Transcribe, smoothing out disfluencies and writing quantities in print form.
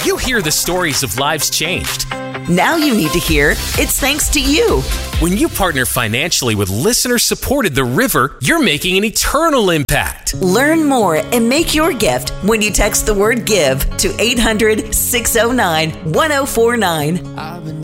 You hear the stories of lives changed. Now you need to hear it's thanks to you. When you partner financially with listener-supported The River, you're making an eternal impact. Learn more and make your gift when you text the word GIVE to 800-609-1049.